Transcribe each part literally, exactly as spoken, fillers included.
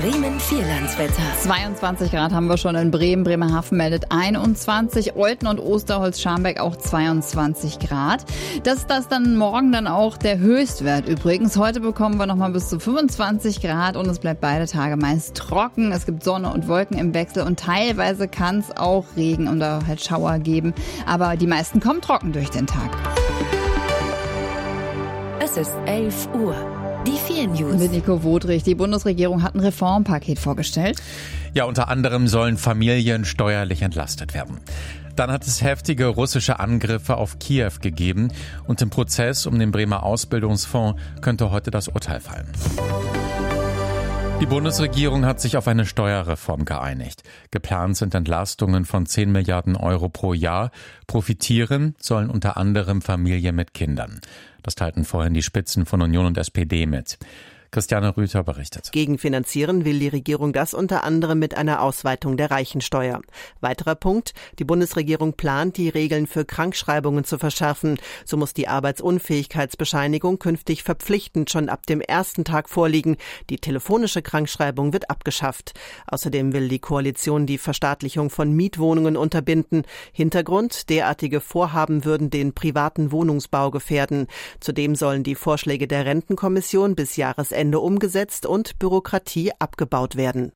Bremen Vierlandswetter. zweiundzwanzig Grad haben wir schon in Bremen. Bremerhaven meldet einundzwanzig. Olten und Osterholz-Scharmbeck auch zweiundzwanzig Grad. Das ist das dann morgen dann auch der Höchstwert übrigens. Heute bekommen wir nochmal bis zu fünfundzwanzig Grad und es bleibt beide Tage meist trocken. Es gibt Sonne und Wolken im Wechsel und teilweise kann es auch Regen oder halt Schauer geben. Aber die meisten kommen trocken durch den Tag. Es ist elf Uhr. Die vier News. Mit Nico Wodrich. Die Bundesregierung hat ein Reformpaket vorgestellt. Ja, unter anderem sollen Familien steuerlich entlastet werden. Dann hat es heftige russische Angriffe auf Kiew gegeben und im Prozess um den Bremer Ausbildungsfonds könnte heute das Urteil fallen. Die Bundesregierung hat sich auf eine Steuerreform geeinigt. Geplant sind Entlastungen von zehn Milliarden Euro pro Jahr. Profitieren sollen unter anderem Familien mit Kindern. Das teilten vorhin die Spitzen von Union und S P D mit. Christiane Rüther berichtet. Gegenfinanzieren will die Regierung das unter anderem mit einer Ausweitung der Reichensteuer. Weiterer Punkt: Die Bundesregierung plant, die Regeln für Krankschreibungen zu verschärfen. So muss die Arbeitsunfähigkeitsbescheinigung künftig verpflichtend schon ab dem ersten Tag vorliegen. Die telefonische Krankschreibung wird abgeschafft. Außerdem will die Koalition die Verstaatlichung von Mietwohnungen unterbinden. Hintergrund: derartige Vorhaben würden den privaten Wohnungsbau gefährden. Zudem sollen die Vorschläge der Rentenkommission bis Jahresende Ende umgesetzt und Bürokratie abgebaut werden.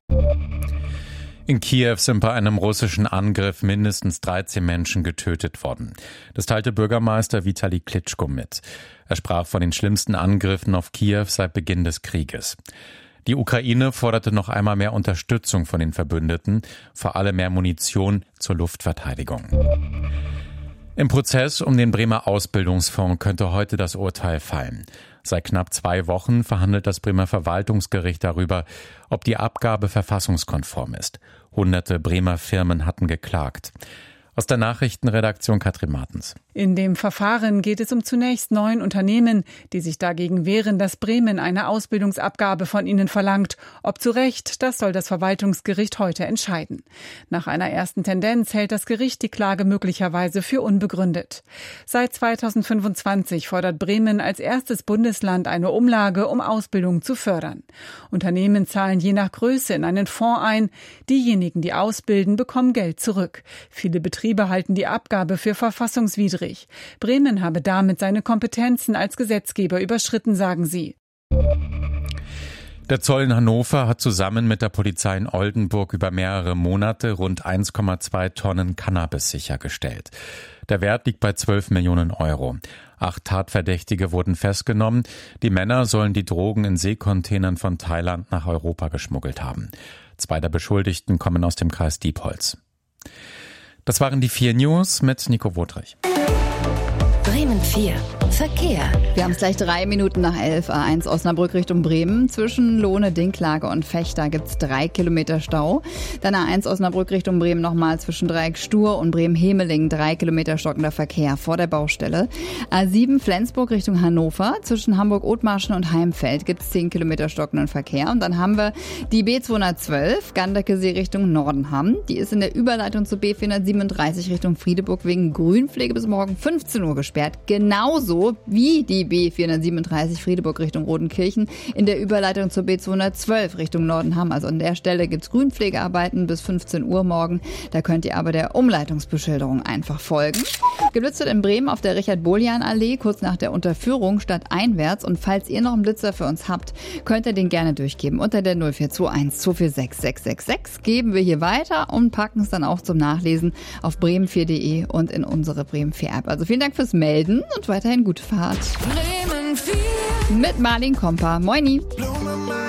In Kiew sind bei einem russischen Angriff mindestens dreizehn Menschen getötet worden. Das teilte Bürgermeister Vitali Klitschko mit. Er sprach von den schlimmsten Angriffen auf Kiew seit Beginn des Krieges. Die Ukraine forderte noch einmal mehr Unterstützung von den Verbündeten, vor allem mehr Munition zur Luftverteidigung. Im Prozess um den Bremer Ausbildungsfonds könnte heute das Urteil fallen. Seit knapp zwei Wochen verhandelt das Bremer Verwaltungsgericht darüber, ob die Abgabe verfassungskonform ist. Hunderte Bremer Firmen hatten geklagt. Aus der Nachrichtenredaktion Katrin Martens. In dem Verfahren geht es um zunächst neun Unternehmen, die sich dagegen wehren, dass Bremen eine Ausbildungsabgabe von ihnen verlangt. Ob zu Recht, das soll das Verwaltungsgericht heute entscheiden. Nach einer ersten Tendenz hält das Gericht die Klage möglicherweise für unbegründet. Seit zweitausendfünfundzwanzig fordert Bremen als erstes Bundesland eine Umlage, um Ausbildung zu fördern. Unternehmen zahlen je nach Größe in einen Fonds ein. Diejenigen, die ausbilden, bekommen Geld zurück. Viele Betriebe halten die Abgabe für verfassungswidrig. Bremen habe damit seine Kompetenzen als Gesetzgeber überschritten, sagen sie. Der Zoll in Hannover hat zusammen mit der Polizei in Oldenburg über mehrere Monate rund eins Komma zwei Tonnen Cannabis sichergestellt. Der Wert liegt bei zwölf Millionen Euro. Acht Tatverdächtige wurden festgenommen. Die Männer sollen die Drogen in Seekontainern von Thailand nach Europa geschmuggelt haben. Zwei der Beschuldigten kommen aus dem Kreis Diepholz. Das waren die vier News mit Nico Wodrich. Bremen vier. Verkehr. Wir haben es gleich drei Minuten nach elf. A eins Osnabrück Richtung Bremen. Zwischen Lohne, Dinklage und Fechter gibt es drei Kilometer Stau. Dann A eins Osnabrück Richtung Bremen nochmal zwischen Dreieck Stur und Bremen-Hemeling. Drei Kilometer stockender Verkehr vor der Baustelle. A sieben Flensburg Richtung Hannover. Zwischen Hamburg-Othmarschen und Heimfeld gibt es zehn Kilometer stockenden Verkehr. Und dann haben wir die B zweihundertzwölf Ganderkesee Richtung Nordenham. Die ist in der Überleitung zu B vierhundertsiebenunddreißig Richtung Friedeburg wegen Grünpflege bis morgen fünfzehn Uhr gesperrt. Genauso wie die B vierhundertsiebenunddreißig Friedeburg Richtung Rodenkirchen in der Überleitung zur B zweihundertzwölf Richtung Nordenham. Also an der Stelle gibt's Grünpflegearbeiten bis fünfzehn Uhr morgen. Da könnt ihr aber der Umleitungsbeschilderung einfach folgen. Geblitzt wird in Bremen auf der Richard-Bolian-Allee kurz nach der Unterführung stadteinwärts. Und falls ihr noch einen Blitzer für uns habt, könnt ihr den gerne durchgeben. Unter der null vier zwei eins zwei vier sechs sechs sechs sechs geben wir hier weiter und packen es dann auch zum Nachlesen auf bremen vier punkt de und in unsere Bremen vier App. Also vielen Dank fürs Melden und weiterhin gute Fahrt. Bremen vier. Mit Marlin Kompa. Moini.